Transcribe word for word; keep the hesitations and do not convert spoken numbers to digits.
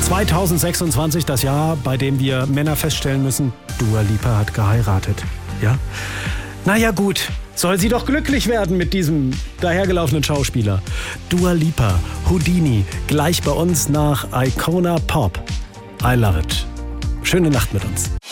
zweitausendsechsundzwanzig, das Jahr, bei dem wir Männer feststellen müssen, Dua Lipa hat geheiratet. Ja? Naja gut, soll sie doch glücklich werden mit diesem dahergelaufenen Schauspieler. Dua Lipa, Houdini, gleich bei uns nach Icona Pop. I love it. Schöne Nacht mit uns.